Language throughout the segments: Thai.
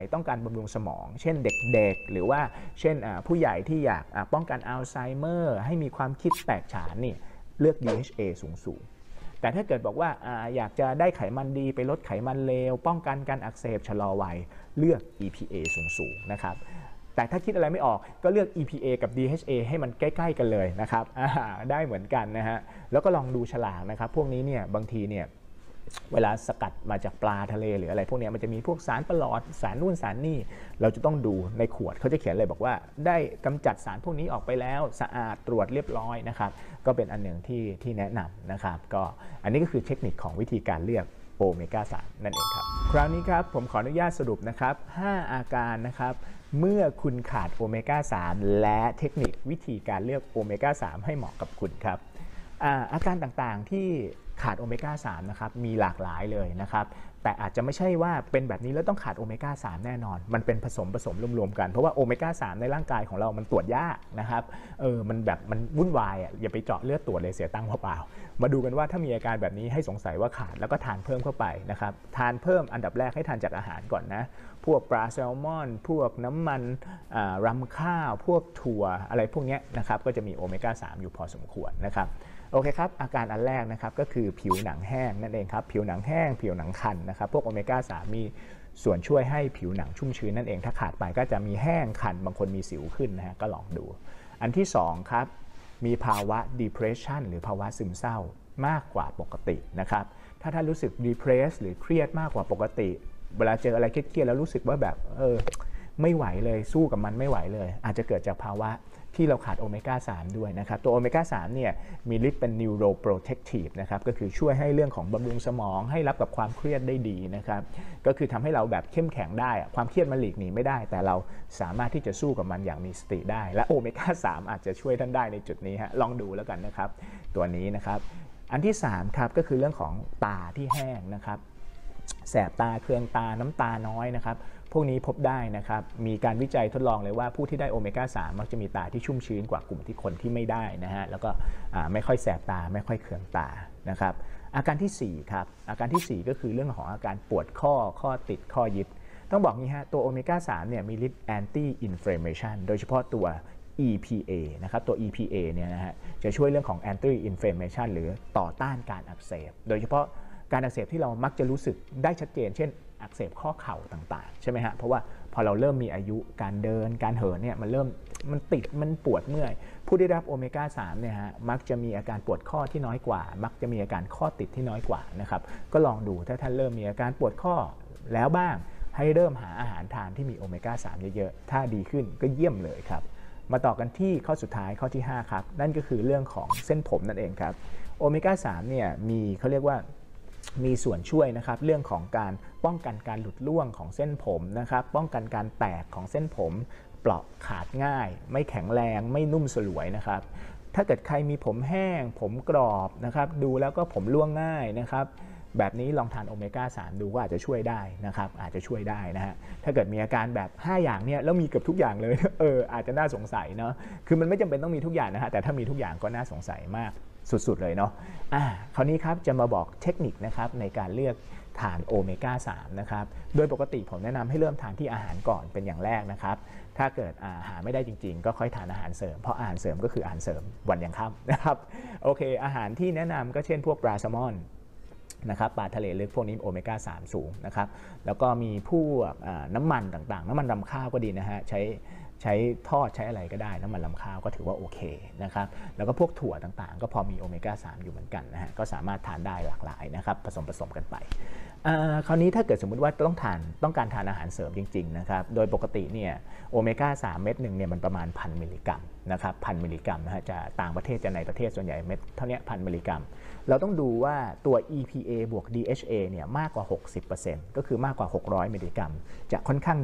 ต้องการบำรุงสมองเช่นเด็กๆหรือว่าเช่นผู้ใหญ่ที่อยากป้องกันอัลไซเมอร์ให้มีความคิดแตกฉานนี่เลือก DHA สูงแต่ถ้าเกิดบอกว่าอยากจะได้ไขมันดีไปลดไขมันเลวป้องกันการอักเสบชะลอวัยเลือก EPA สูงนะครับแต่ถ้าคิดอะไรไม่ออกก็เลือก EPA กับ DHA ให้มันใกล้ๆกันเลยนะครับได้เหมือนกันนะฮะแล้วก็ลองดูฉลากนะครับพวกนี้เนี่ยบางทีเนี่ยเวลาสกัดมาจากปลาทะเลหรืออะไรพวกนี้มันจะมีพวกสารประหลอดสารนู่นสารนี่เราจะต้องดูในขวดเขาจะเขียนเลยบอกว่าได้กำจัดสารพวกนี้ออกไปแล้วสะอาดตรวจเรียบร้อยนะครับก็เป็นอันหนึ่งที่แนะนำนะครับก็อันนี้ก็คือเทคนิคของวิธีการเลือกโอเมก้า 3 นั่นเองครับคราวนี้ครับผมขออนุญาตสรุปนะครับ5อาการนะครับเมื่อคุณขาดโอเมก้า 3 และเทคนิควิธีการเลือกโอเมก้า 3 ให้เหมาะกับคุณครับอาการต่างๆที่ขาดโอเมก้า 3 นะครับมีหลากหลายเลยนะครับแต่อาจจะไม่ใช่ว่าเป็นแบบนี้แล้วต้องขาดโอเมก้า 3 แน่นอนมันเป็นผสมรวมๆกันเพราะว่าโอเมก้า 3 ในร่างกายของเรามันตรวจยากนะครับมันวุ่นวายอย่าไปเจาะเลือดตรวจเลยเสียตังค์เปล่าๆมาดูกันว่าถ้ามีอาการแบบนี้ให้สงสัยว่าขาดแล้วก็ทานเพิ่มเข้าไปนะครับทานเพิ่มอันดับแรกให้ทานจากอาหารก่อนนะพวกปลาแซลมอนพวกน้ำมันรำข้าวพวกถั่วอะไรพวกนี้นะครับก็จะมีโอเมก้า 3 อยู่พอสมควรนะครับโอเคครับอาการอันแรกนะครับก็คือผิวหนังแห้งนั่นเองครับผิวหนังแห้งผิวหนังคันนะครับพวกโอเมก้า 3 มีส่วนช่วยให้ผิวหนังชุ่มชื้นนั่นเองถ้าขาดไปก็จะมีแห้งคันบางคนมีสิวขึ้นนะฮะก็ลองดูอันที่2ครับมีภาวะ depression หรือภาวะซึมเศร้ามากกว่าปกตินะครับถ้าท่านรู้สึก depressed หรือเครียดมากกว่าปกติเวลาเจออะไรเครียดๆแล้วรู้สึกว่าแบบไม่ไหวเลยสู้กับมันไม่ไหวเลยอาจจะเกิดจากภาวะที่เราขาดโอเมก้า 3 ด้วยนะครับตัวโอเมก้า 3 เนี่ยมีฤทธิ์เป็น neuroprotective นะครับก็คือช่วยให้เรื่องของบำรุงสมองให้รับกับความเครียดได้ดีนะครับก็คือทำให้เราแบบเข้มแข็งได้ความเครียดมันหลีกหนีไม่ได้แต่เราสามารถที่จะสู้กับมันอย่างมีสติได้และโอเมก้า 3 อาจจะช่วยท่านได้ในจุดนี้ฮะลองดูแล้วกันนะครับตัวนี้นะครับอันที่3ครับก็คือเรื่องของตาที่แห้งนะครับแสบตาเคืองตาน้ำตาน้อยนะครับพวกนี้พบได้นะครับมีการวิจัยทดลองเลยว่าผู้ที่ได้โอเมก้า 3 มักจะมีตาที่ชุ่มชื้นกว่ากลุ่มที่คนที่ไม่ได้นะฮะแล้วก็ไม่ค่อยแสบตาไม่ค่อยเคืองตานะครับอาการที่4ครับอาการที่4ก็คือเรื่องของอาการปวดข้อติดข้อยึดต้องบอกงี้ฮะตัวโอเมก้า 3 เนี่ยมีฤทธิ์ anti inflammation โดยเฉพาะตัว EPA นะครับตัว EPA เนี่ยนะฮะจะช่วยเรื่องของ anti inflammation หรือต่อต้านการอักเสบโดยเฉพาะการอักเสบที่เรามักจะรู้สึกได้ชัดเจนเช่นอักเสบข้อเข่าต่างๆใช่ไหมฮะเพราะว่าพอเราเริ่มมีอายุการเดินการเหินเนี่ยมันติดมันปวดเมื่อยผู้ได้รับโอเมก้า 3 เนี่ยฮะมักจะมีอาการปวดข้อที่น้อยกว่ามักจะมีอาการข้อติดที่น้อยกว่านะครับก็ลองดูถ้าท่านเริ่มมีอาการปวดข้อแล้วบ้างให้เริ่มหาอาหารทานที่มีโอเมก้า 3 เยอะๆถ้าดีขึ้นก็เยี่ยมเลยครับมาต่อกันที่ข้อสุดท้ายข้อที่5ครับนั่นก็คือเรื่องของเส้นผมนั่นเองครับโอเมก้า 3 เนี่ยมีเขาเรียกว่ามีส่วนช่วยนะครับเรื่องของการป้องกันการหลุดร่วงของเส้นผมนะครับป้องกันการแตกของเส้นผมเปราะขาดง่ายไม่แข็งแรงไม่นุ่มสลวยนะครับถ้าเกิดใครมีผมแห้งผมกรอบนะครับดูแล้วก็ผมร่วงง่ายนะครับแบบนี้ลองทานโอเมก้า 3 ดูก็อาจจะช่วยได้นะครับอาจจะช่วยได้นะฮะถ้าเกิดมีอาการแบบ5อย่างเนี่ยแล้วมีเกือบทุกอย่างเลยอาจจะน่าสงสัยเนาะคือมันไม่จำเป็นต้องมีทุกอย่างนะฮะแต่ถ้ามีทุกอย่างก็น่าสงสัยมากสุดๆเลยเนาะคราวนี้ครับจะมาบอกเทคนิคนะครับในการเลือกทานโอเมก้า 3 นะครับโดยปกติผมแนะนำให้เริ่มทานที่อาหารก่อนเป็นอย่างแรกนะครับถ้าเกิดหาไม่ได้จริงๆก็ค่อยทานอาหารเสริมเพราะอาหารเสริมก็คืออาหารเสริมวันยังค่ำนะครับโอเคอาหารที่แนะนำก็เช่นพวกปลาแซลมอนนะครับปลาทะเลลึกพวกนี้โอเมก้า 3 สูงนะครับแล้วก็มีพวกน้ำมันต่างๆน้ำมันรำข้าวก็ดีนะฮะใช้ทอดใช้อะไรก็ได้น้ำมันรำข้าวก็ถือว่าโอเคนะครับแล้วก็พวกถั่วต่างๆก็พอมีโอเมก้า 3 อยู่เหมือนกันนะฮะก็สามารถทานได้หลากหลายนะครับผสมกันไปคราวนี้ถ้าเกิดสมมุติว่าต้องการทานอาหารเสริมจริงๆนะครับโดยปกติเนี่ยโอเมก้า 3 เม็ดหนึ่งเนี่ยมันประมาณ 1,000 มิลลิกรัมนะครับ1,000 มิลลิกรัมนะฮะจะต่างประเทศจะในประเทศส่วนใหญ่เม็ดเท่านี้ 1,000 มิลลิกรัมเราต้องดูว่าตัว EPA บวก DHA เนี่ยมากกว่า 60% ก็คือมากกว่า600 มิลลิกรัมจะค่อนข้างดี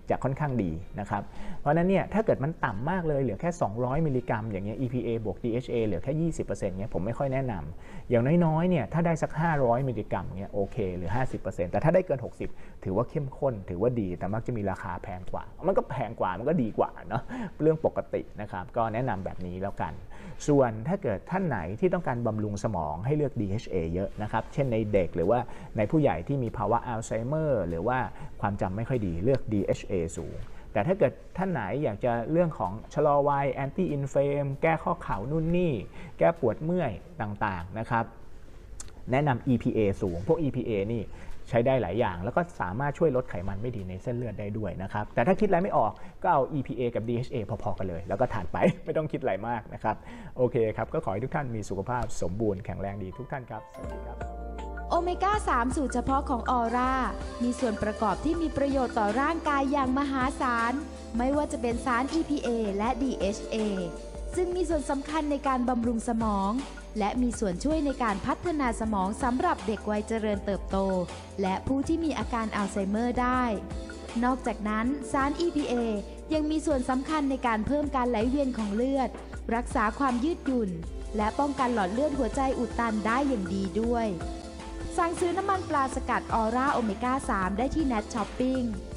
จะค่อนข้างดีนะครับเพราะนั้นเนี่ยถ้าเกิดมันต่ำมากเลยเหลือแค่200มิลลิกรัมอย่างเงี้ย EPA บวก DHA เหลือแค่ 20% เงี้ยผมไม่ค่อยแนะนำอย่างน้อยๆเนี่ยถ้าได้สัก500มิลลิกรัมเงี้ยโอเคหรือ 50% แต่ถ้าได้เกิน60ถือว่าเข้มข้นถือว่าดีแต่มักจะมีราคาแพงกว่ามันก็แพงกว่ามันก็ดีกว่าเนาะเรื่องปกตินะครับก็แนะนำแบบนี้แล้วกันส่วนถ้าเกิดท่านไหนที่ต้องการบำรุงสมองให้เลือก DHA เยอะนะครับเช่นในเด็กหรือว่าในผู้ใหญ่ที่มีภาวะอัลไซเมอร์หรือว่าความจำไม่ค่อยดีเลือก DHA สูงแต่ถ้าเกิดท่านไหนอยากจะเรื่องของชะลอวัย anti inflame แก้ข้อเข่านู่นนี่แก้ปวดเมื่อยต่างๆนะครับแนะนำ EPA สูงพวก EPA นี่ใช้ได้หลายอย่างแล้วก็สามารถช่วยลดไขมันไม่ดีในเส้นเลือดได้ด้วยนะครับแต่ถ้าคิดอะไรไม่ออกก็เอา EPA กับ DHA พอๆกันเลยแล้วก็ทานไป ไม่ต้องคิดอะไรมากนะครับโอเคครับก็ขอให้ทุกท่านมีสุขภาพสมบูรณ์แข็งแรงดีทุกท่านครับสวัสดีครับโอเมก้า 3 สูตรเฉพาะของออร่ามีส่วนประกอบที่มีประโยชน์ต่อร่างกายอย่างมหาศาลไม่ว่าจะเป็นสาร EPA และ DHA ซึ่งมีส่วนสำคัญในการบำรุงสมองและมีส่วนช่วยในการพัฒนาสมองสำหรับเด็กวัยเจริญเติบโตและผู้ที่มีอาการอัลไซเมอร์ได้นอกจากนั้นสาร EPA ยังมีส่วนสำคัญในการเพิ่มการไหลเวียนของเลือดรักษาความยืดหยุ่นและป้องกันหลอดเลือดหัวใจอุดตันได้อย่างดีด้วยสั่งซื้อน้ำมันปลาสกัดออร่าโอเมก้า 3 ได้ที่ Net Shopping